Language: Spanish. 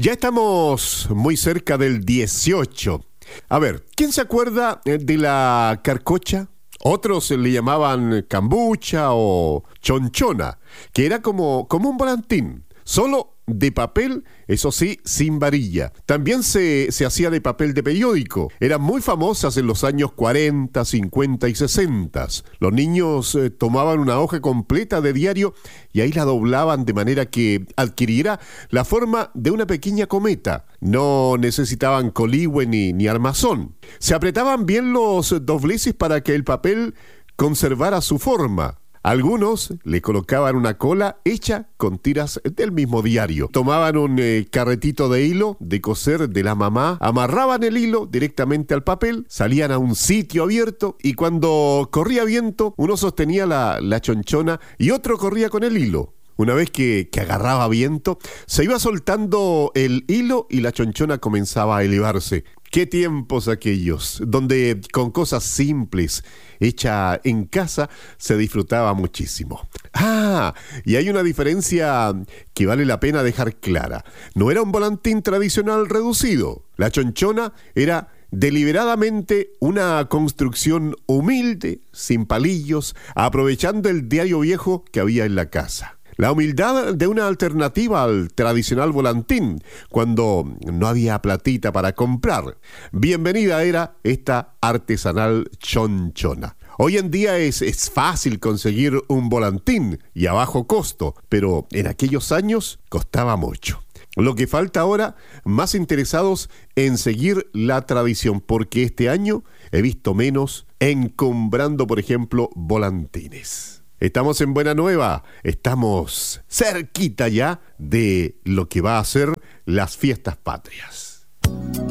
Ya estamos muy cerca del 18. A ver, ¿quién se acuerda de la carcocha? Otros le llamaban cambucha o chonchona, que era como un volantín, solo de papel, eso sí, sin varilla. También se hacía de papel de periódico. Eran muy famosas en los años 40, 50 y 60. Los niños tomaban una hoja completa de diario y ahí la doblaban de manera que adquiriera la forma de una pequeña cometa. No necesitaban coligüe ni armazón. Se apretaban bien los dobleces para que el papel conservara su forma. Algunos le colocaban una cola hecha con tiras del mismo diario. Tomaban un carretito de hilo de coser de la mamá, amarraban el hilo directamente al papel, salían a un sitio abierto y cuando corría viento, uno sostenía la chonchona y otro corría con el hilo. Una vez que agarraba viento, se iba soltando el hilo y la chonchona comenzaba a elevarse. ¡Qué tiempos aquellos! Donde con cosas simples, hechas en casa, se disfrutaba muchísimo. Y hay una diferencia que vale la pena dejar clara. No era un volantín tradicional reducido. La chonchona era deliberadamente una construcción humilde, sin palillos, aprovechando el diario viejo que había en la casa. La humildad de una alternativa al tradicional volantín, cuando no había platita para comprar. Bienvenida era esta artesanal chonchona. Hoy en día es fácil conseguir un volantín y a bajo costo, pero en aquellos años costaba mucho. Lo que falta ahora, más interesados en seguir la tradición, porque este año he visto menos encumbrando, por ejemplo, volantines. Estamos en Buena Nueva, estamos cerquita ya de lo que va a ser las fiestas patrias.